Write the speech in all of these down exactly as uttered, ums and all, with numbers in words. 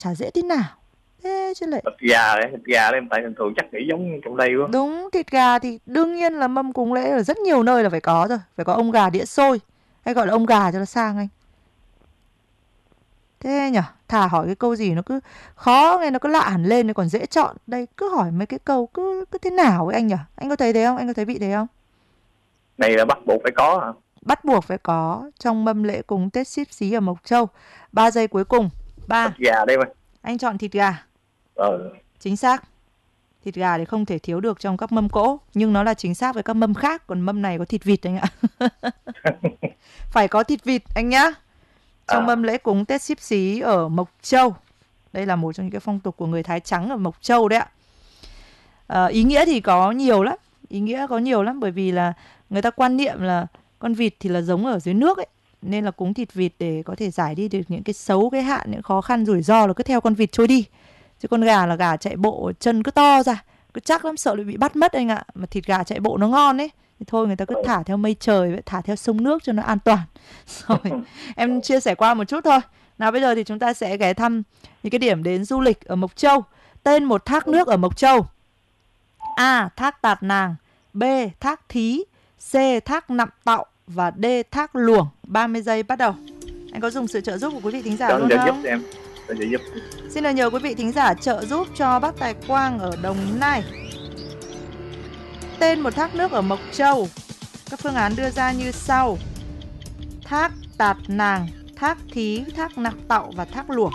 chả dễ tí nào. Thế chứ lại Thịt gà đấy, thịt gà đấy em tại thường thường chắc nghĩ giống trong đây quá. đúng, thịt gà thì đương nhiên là mâm cúng lễ ở rất nhiều nơi là phải có rồi. Phải có ông gà đĩa xôi, hay gọi là ông gà cho nó sang anh. Thế nhở, thà hỏi cái câu gì nó cứ khó nghe, nó cứ lạ hẳn lên, nó còn dễ chọn. Đây cứ hỏi mấy cái câu cứ cứ thế nào ấy anh nhở. Anh có thấy thế không? Anh có thấy vị thế không? Này là bắt buộc phải có hả? Bắt buộc phải có trong mâm lễ cúng Tết Xíp Xí ở Mộc Châu. Ba giây cuối cùng. Thịt Ba. gà đây mà. Anh chọn thịt gà. Ờ. Chính xác. Thịt gà thì không thể thiếu được trong các mâm cỗ, nhưng nó là chính xác với các mâm khác, còn mâm này có thịt vịt anh ạ. Phải có thịt vịt anh nhá. Trong À. mâm lễ cúng Tết Xíp Xí ở Mộc Châu. Đây là một trong những cái phong tục của người Thái Trắng ở Mộc Châu đấy ạ. À, ý nghĩa thì có nhiều lắm. Ý nghĩa có nhiều lắm, bởi vì là người ta quan niệm là con vịt thì là giống ở dưới nước ấy, nên là cúng thịt vịt để có thể giải đi được những cái xấu, cái hạn, những khó khăn, rủi ro là cứ theo con vịt trôi đi. Chứ con gà là gà chạy bộ chân cứ to ra, cứ chắc lắm, sợ lại bị bắt mất anh ạ. Mà thịt gà chạy bộ nó ngon ấy, thì thôi người ta cứ thả theo mây trời vậy, thả theo sông nước cho nó an toàn. Rồi, em chia sẻ qua một chút thôi. Nào bây giờ thì chúng ta sẽ ghé thăm những cái điểm đến du lịch ở Mộc Châu. Tên một thác nước ở Mộc Châu. A. Thác Tạt Nàng. B. Thác Thí. C. Thác Nặm Tạo. Và D. Thác Luồng. ba mươi giây bắt đầu. Anh có dùng sự trợ giúp của quý vị thính giả Cho luôn trợ không? giúp em. Cho trợ giúp. Xin được nhờ quý vị thính giả trợ giúp cho bác Tài Quang ở Đồng Nai. Tên một thác nước ở Mộc Châu. Các phương án đưa ra như sau: Thác Tạt Nàng, Thác Thí, Thác Nặm Tạo và Thác Luồng.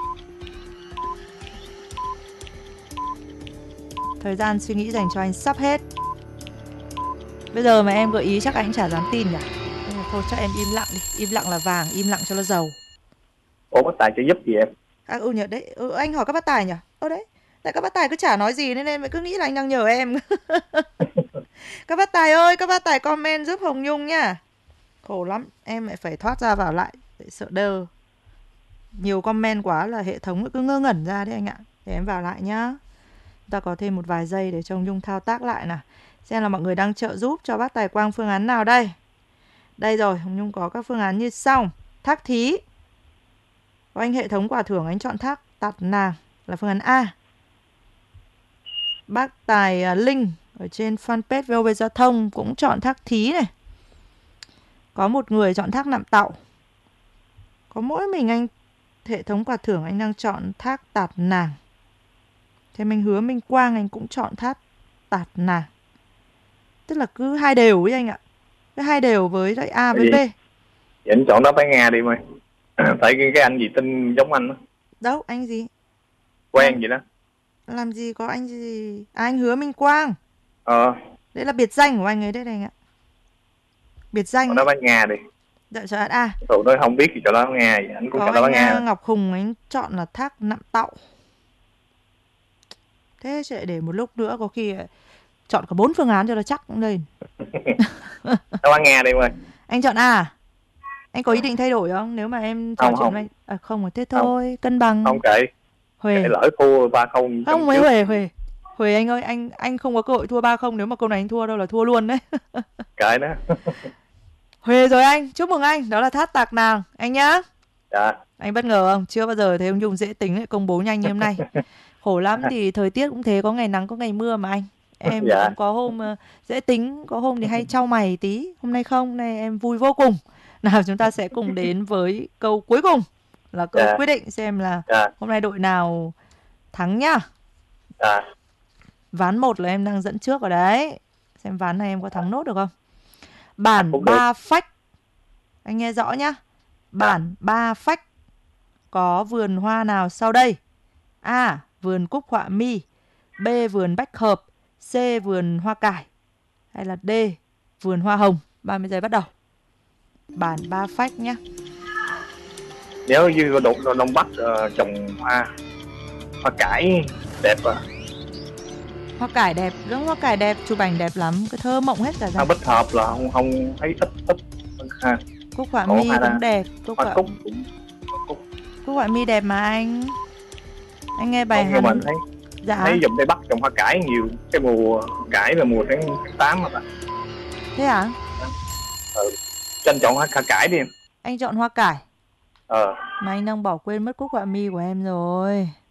Thời gian suy nghĩ dành cho anh sắp hết. Bây giờ mà em gợi ý chắc anh chả dám tin nhỉ. Thôi chắc em im lặng đi. Im lặng là vàng, im lặng cho nó giàu. Ủa bác Tài trợ giúp gì em? À, ừ nhờ đấy, ừ, anh hỏi các bác Tài nhỉ? Ơ đấy, tại các bác Tài cứ chả nói gì nên em cứ nghĩ là anh đang nhờ em. Các bác Tài ơi, các bác Tài comment giúp Hồng Nhung nhá. Khổ lắm, em lại phải thoát ra vào lại để sợ đơ. Nhiều comment quá là hệ thống cứ ngơ ngẩn ra đấy anh ạ. Để em vào lại nhá. Chúng ta có thêm một vài giây để cho Hồng Nhung thao tác lại nào. Xem là mọi người đang trợ giúp cho bác Tài Quang phương án nào đây. Đây rồi, Hồng Nhung có các phương án như sau. Thác Thí. Có anh hệ thống quả thưởng anh chọn Thác Tạt Nàng là phương án A. Bác Tài uh, Linh ở trên fanpage vê o vê Giao thông cũng chọn Thác Thí này. Có một người chọn Thác Nặm Tạo. Có mỗi mình anh hệ thống quả thưởng anh đang chọn Thác Tạt Nàng. Thêm anh Hứa Minh Quang anh cũng chọn Thác Tạt Nàng. Tức là cứ hai đều với anh ạ. Cứ hai đều với lại A với B. Vậy anh chọn đáp án Nga đi mày. Tại cái, cái anh gì tin giống anh đó. Đâu, anh gì? Quen Làm... gì đó. Làm gì có anh gì? À, anh Hứa Minh Quang. Ờ. Đấy là biệt danh của anh ấy đấy này anh ạ. Biệt danh đáp án Nga đi. Dạ chọn A. Tụi tôi không biết thì cho đáp án Nga. Anh cũng có chọn đáp án Nga. anh Ngọc Hùng anh chọn là Thác Nặm Tạo. Thế sẽ để một lúc nữa có khi chọn cả bốn phương án cho nó chắc cũng lên. Đáp án Nga đi em ơi. Anh chọn A. Anh có ý định thay đổi không? Nếu mà em trò chuyện với à, không rồi thế thôi, không. Cân bằng. Không kệ. Huề. Kệ lỡ thua ba không. Không mấy Huề, Huề. Huề anh ơi, anh anh không có cơ hội thua ba không, nếu mà câu này anh thua đâu là thua luôn đấy. Kệ đó. Huề rồi anh, chúc mừng anh, đó là Thác Tạt Nàng anh nhá. Dạ. Anh bất ngờ không? Chưa bao giờ thấy ông Nhung dễ tính lại công bố nhanh như hôm nay. Khổ lắm thì thời tiết cũng thế, có ngày nắng có ngày mưa mà anh. Em dạ. cũng có hôm uh, dễ tính, có hôm thì hay trao mày tí. Hôm nay không, hôm nay em vui vô cùng. Nào chúng ta sẽ cùng đến với câu cuối cùng, là câu dạ. quyết định xem là dạ. hôm nay đội nào thắng nhá. Dạ. Ván một là em đang dẫn trước ở đấy. Xem ván này em có thắng nốt được không? Bản Ba Phách. Anh nghe rõ nhá. Bản Ba Phách có vườn hoa nào sau đây? A. Vườn cúc họa mi. B. Vườn bách hợp. C. Vườn hoa cải. Hay là D. Vườn hoa hồng. ba mươi giây bắt đầu. Bản Ba Phách nhá. Nếu như Đông, Đông Bắc uh, trồng hoa hoa cải đẹp à. Hoa cải đẹp, đúng, hoa cải đẹp, chụp ảnh đẹp lắm, cái thơ mộng hết cả ra. Hoa bích hợp là không không thấy ít ít ha. Cúc họa mi cũng đẹp, cúc hoa cúc cũng cúc. Cúc họa mi đẹp mà anh. Anh nghe bài hát. Mình thấy dạ. thấy dùm Tây Bắc trồng hoa cải nhiều, cái mùa cải là mùa tháng tám mà. Thế hả? Ừ. Cho anh chọn hoa cải đi em. Anh chọn hoa cải. Ờ. Mà anh đang bỏ quên mất cúc họa mi của em rồi.